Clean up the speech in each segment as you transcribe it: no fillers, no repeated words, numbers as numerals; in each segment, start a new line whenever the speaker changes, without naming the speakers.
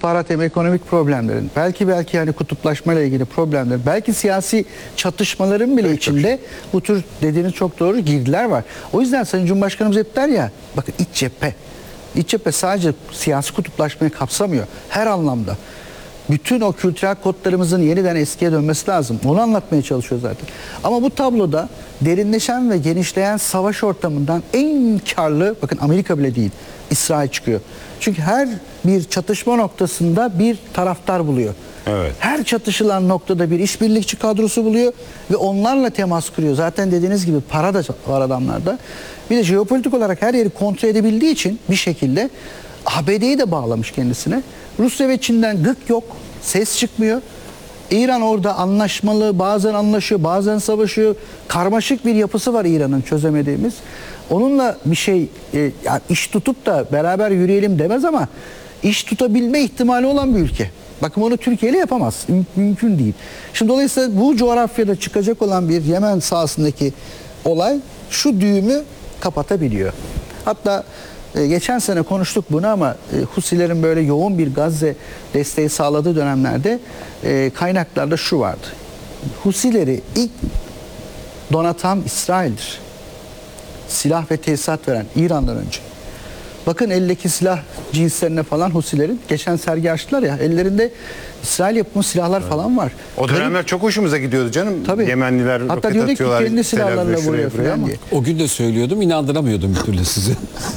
istihbarat hem ekonomik problemlerin, belki yani kutuplaşmayla ilgili problemler, belki siyasi çatışmaların bile içinde bu tür dediğiniz çok doğru girdiler var. O yüzden Sayın Cumhurbaşkanımız hep der ya, bakın iç cephe. İç cephe sadece siyasi kutuplaşmayı kapsamıyor. Her anlamda. Bütün o kültürel kodlarımızın yeniden eskiye dönmesi lazım. Onu anlatmaya çalışıyor zaten. Ama bu tabloda derinleşen ve genişleyen savaş ortamından en karlı, bakın Amerika bile değil, İsrail çıkıyor. Çünkü her bir çatışma noktasında bir taraftar buluyor.
Evet.
Her çatışılan noktada bir işbirlikçi kadrosu buluyor ve onlarla temas kuruyor. Zaten dediğiniz gibi para da var adamlarda. Bir de jeopolitik olarak her yeri kontrol edebildiği için bir şekilde ABD'yi de bağlamış kendisine. Rusya ve Çin'den gık yok, ses çıkmıyor. İran orada anlaşmalı, bazen anlaşıyor, bazen savaşıyor. Karmaşık bir yapısı var İran'ın çözemediğimiz. Onunla bir şey, yani iş tutup da beraber yürüyelim demez ama iş tutabilme ihtimali olan bir ülke. Bakın onu Türkiye ile yapamaz. Mümkün değil. Şimdi dolayısıyla bu coğrafyada çıkacak olan bir Yemen sahasındaki olay şu düğümü kapatabiliyor. Hatta geçen sene konuştuk bunu ama Husilerin böyle yoğun bir Gazze desteği sağladığı dönemlerde kaynaklarda şu vardı. Husileri ilk donatan İsrail'dir. Silah ve tesisat veren İran'dan önce. Bakın eldeki silah cinslerine falan Husilerin. Geçen sergi açtılar ya, ellerinde İsrail yapımı silahlar falan var.
O dönemler çok hoşumuza gidiyordu canım.
Tabii.
Yemenliler
hatta
roket
diyorduk ki
atıyorlar.
kendi silahlarına vuruyor falan diye.
O gün de söylüyordum, inandıramıyordum bir türlü sizi.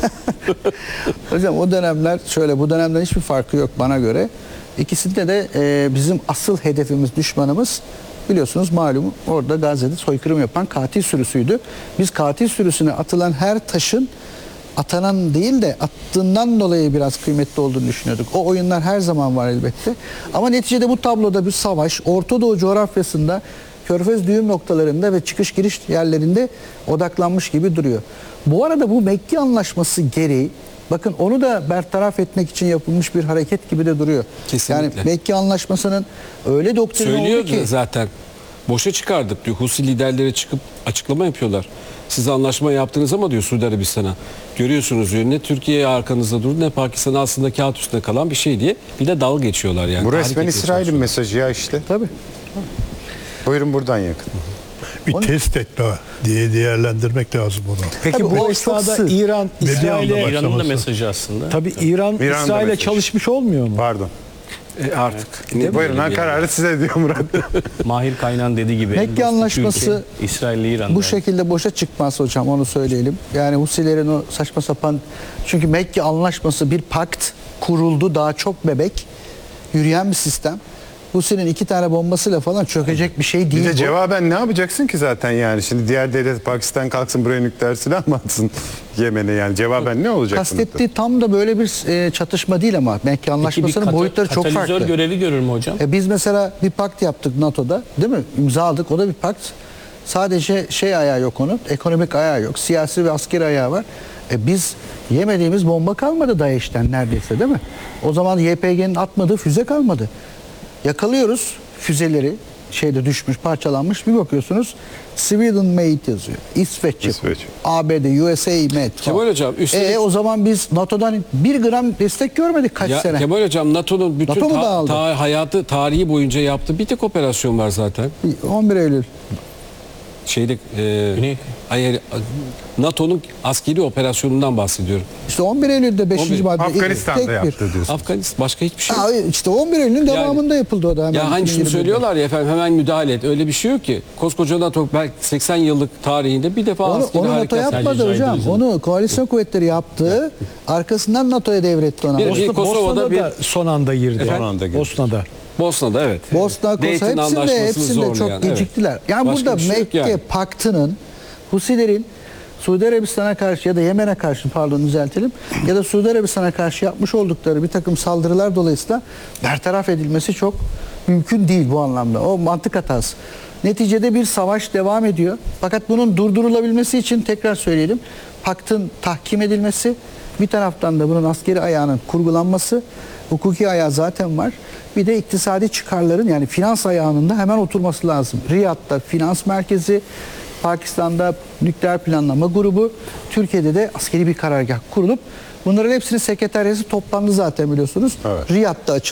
Hocam o dönemler şöyle, bu dönemden hiçbir farkı yok bana göre. İkisinde de bizim asıl hedefimiz, düşmanımız biliyorsunuz malum orada Gazze'de soykırım yapan katil sürüsüydü. Biz katil sürüsüne atılan her taşın atanan değil de attığından dolayı biraz kıymetli olduğunu düşünüyorduk. O oyunlar her zaman var elbette. Ama neticede bu tabloda bir savaş Orta Doğu coğrafyasında Körfez düğüm noktalarında ve çıkış giriş yerlerinde odaklanmış gibi duruyor. Bu arada bu Mekke Anlaşması gereği, bakın onu da bertaraf etmek için yapılmış bir hareket gibi de duruyor.
Kesinlikle.
Yani Mekke Anlaşması'nın öyle doktrini oldu
Söylüyordu
ki.
zaten. Boşa çıkardık diyor. Husi liderleri çıkıp açıklama yapıyorlar. Siz anlaşma yaptınız ama diyor Suudi Arabistan'a. Görüyorsunuz diyor, ne Türkiye'ye arkanızda durdu ne Pakistan'a aslında kağıt üstünde kalan bir şey diye. Bir de dalga geçiyorlar yani.
Bu
Tahrik
resmen
etmeye
İsrail'in
çalışıyorlar.
mesajı ya işte.
Tabii.
Buyurun buradan yakın.
Bir test etme diye değerlendirmek lazım bunu.
Peki
Tabii
bu
o
esnada
çok sığ.
İran
Ve bir
İsrail'e
anda
İran'ın da
başlaması.
mesajı aslında.
tabii İran
İran'da
İsrail'e
mesaj.
çalışmış olmuyor mu?
Pardon.
Artık.
Buyurun ben kararı size diyor Murat.
Mahir Kaynan dediği gibi.
Mekke
en dostluk
Anlaşması
ülke, İsrail ile İran.
bu şekilde boşa çıkmaz hocam, onu söyleyelim. Yani Husilerin o saçma sapan, çünkü Mekke Anlaşması bir pakt kuruldu, daha çok bebek, yürüyen bir sistem. Husi'nin 2 tane bombasıyla falan çökecek bir şey değil.
Bir de
bu.
cevaben ne yapacaksın ki zaten yani? Şimdi diğer devlet Pakistan kalksın buraya nükleer silah mı atsın Yemen'e yani? Cevaben ne olacak?
Kastettiği tam da böyle bir çatışma değil ama Mekke Anlaşması'nın boyutları çok farklı.
Katalizör görevi görür mü hocam?
Biz mesela bir pakt yaptık NATO'da, değil mi? İmzaladık. O da bir pakt. Sadece şey ayağı yok onun. Ekonomik ayağı yok. Siyasi ve askeri ayağı var. Biz yemediğimiz bomba kalmadı DAEŞ'ten neredeyse, değil mi? O zaman YPG'nin atmadığı füze kalmadı. Yakalıyoruz füzeleri, şeyde düşmüş, parçalanmış. Bir bakıyorsunuz Sweden made yazıyor. İsveç yapıyor.
İsveç.
ABD, USA made.
Kemal Hocam, üstelik-
O zaman biz NATO'dan 1 gram destek görmedik kaç
Ya
sene.
Kemal Hocam, NATO'nun bütün
NATO mu dağıldı?
hayatı, tarihi boyunca yaptığı bir tek operasyon var zaten.
11 Eylül.
Şeyde
Güney-
hayır, NATO'nun askeri operasyonundan bahsediyorum.
İşte 11 Eylül'de 5.
11
madde.
Afganistan'da
tek bir.
yaptı diyorsun.
Afganistan başka hiçbir şey yok.
İşte 11 Eylül'ün devamında yapıldı o da. Hemen
Ya hani şunu
2020'de.
söylüyorlar ya efendim, hemen müdahale et. Öyle bir şey yok ki. Koskoca NATO belki 80 yıllık tarihinde bir defa askeri
Onu NATO
harekat
yapmadı
sadece
hocam.
caydırıcı.
Onu koalisyon kuvvetleri yaptı. Arkasından NATO'ya devretti ona.
Bir-
Bosna,
Kosova'da
Bosna'da da son anda girdi.
Son anda girdi.
Bosna'da.
Bosna'da evet.
Kosovo
Dayton
hepsinde
Anlaşması'nı
çok
zorlayan, evet.
geciktiler. Yani
Başka
burada
bir şey yok
Mekke
yani.
Paktının Husilerin Suudi Arabistan'a karşı ya da Yemen'e karşı, pardon düzeltelim, ya da Suudi Arabistan'a karşı yapmış oldukları bir takım saldırılar dolayısıyla bertaraf edilmesi çok mümkün değil bu anlamda. O mantık hatası. Neticede bir savaş devam ediyor. Fakat bunun durdurulabilmesi için tekrar söyleyelim. Paktın tahkim edilmesi, bir taraftan da bunun askeri ayağının kurgulanması, hukuki ayağı zaten var. Bir de iktisadi çıkarların, yani finans ayağının da hemen oturması lazım. Riyad'da finans merkezi, Pakistan'da nükleer planlama grubu, Türkiye'de de askeri bir karargah kurulup bunların hepsinin sekreteryası toplandı zaten biliyorsunuz.
Evet.
Riyad'da açıldı.